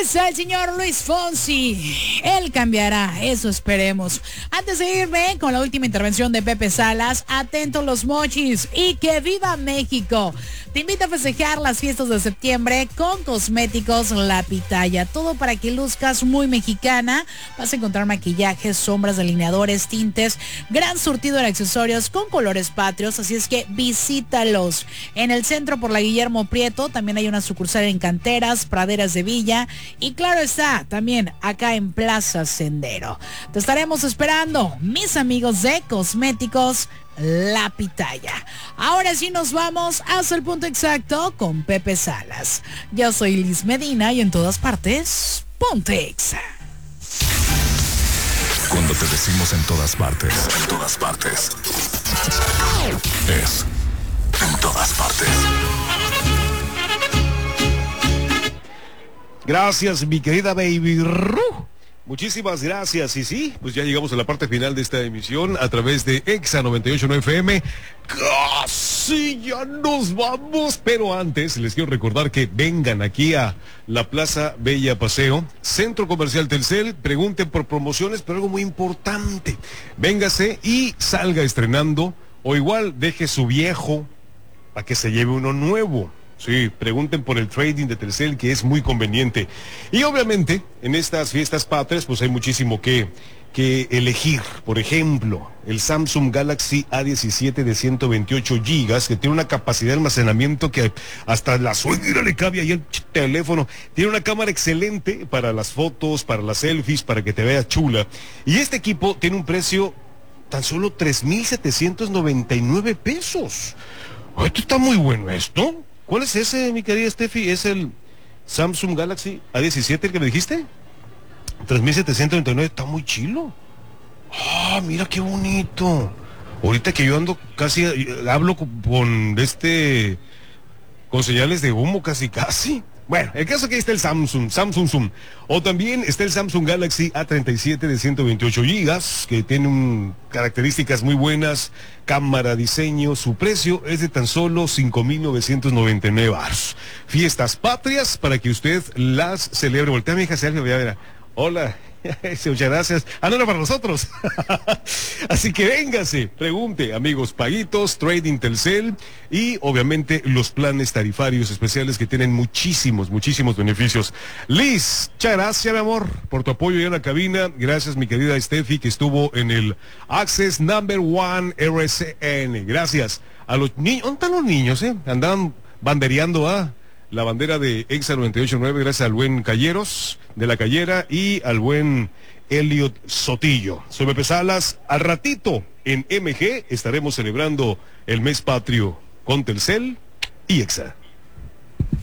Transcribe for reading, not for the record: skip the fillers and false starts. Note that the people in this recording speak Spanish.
es el señor Luis Fonsi. Él cambiará, eso esperemos. Antes de irme con la última intervención de Pepe Salas, atentos los mochis y que viva México. Te invito a festejar las fiestas de septiembre con Cosméticos La Pitaya. Todo para que luzcas muy mexicana. Vas a encontrar maquillajes, sombras, delineadores, tintes, gran surtido de accesorios con colores patrios. Así es que visítalos. En el centro por la Guillermo Prieto también hay una sucursal en Canteras, Praderas de Villa. Y claro está, también acá en Plaza Sendero. Te estaremos esperando, mis amigos de Cosméticos La Pitaya. Ahora sí nos vamos hasta el punto exacto con Pepe Salas. Yo soy Liz Medina y en todas partes, ponte Exa. Cuando te decimos en todas partes, es en todas partes. Gracias, mi querida Baby Ru. Muchísimas gracias. Y sí, pues ya llegamos a la parte final de esta emisión a través de Exa 98.9 FM. Casi ya nos vamos, pero antes les quiero recordar que vengan aquí a la Plaza Bella Paseo, Centro Comercial Telcel, pregunten por promociones, pero algo muy importante. Véngase y salga estrenando, o igual deje su viejo para que se lleve uno nuevo. Sí, pregunten por el trading de Telcel, que es muy conveniente. Y obviamente, en estas fiestas patrias, pues hay muchísimo que elegir. Por ejemplo, el Samsung Galaxy A17 de 128 gigas, que tiene una capacidad de almacenamiento que hasta la suegra le cabe ahí el teléfono. Tiene una cámara excelente para las fotos, para las selfies, para que te veas chula. Y este equipo tiene un precio tan solo 3,799 pesos. Esto está muy bueno, esto. ¿Cuál es ese, mi querida Steffi? ¿Es el Samsung Galaxy A17 el que me dijiste? 3,799, está muy chilo. Ah, mira qué bonito. Ahorita que yo ando casi, hablo con señales de humo casi. Bueno, el caso es que ahí está el Samsung Zoom. O también está el Samsung Galaxy A37 de 128 gigas, que tiene características muy buenas, cámara, diseño. Su precio es de tan solo 5,999 baros. Fiestas patrias para que usted las celebre. Voltea, mi hija, se verá. Hola. Muchas gracias. No era para nosotros. Así que véngase, pregunte, amigos, paguitos, trading Telcel y obviamente los planes tarifarios especiales que tienen muchísimos beneficios. Liz, muchas gracias, mi amor, por tu apoyo ya en la cabina. Gracias, mi querida Steffi, que estuvo en el Access Number One RCN. Gracias a los niños. ¿Dónde están los niños, Andaban bandereando la bandera de Exa 98.9, gracias al buen Calleros de la Callera y al buen Elliot Sotillo. Soy Pepe Salas. Al ratito en MG estaremos celebrando el mes patrio con Telcel y Exa.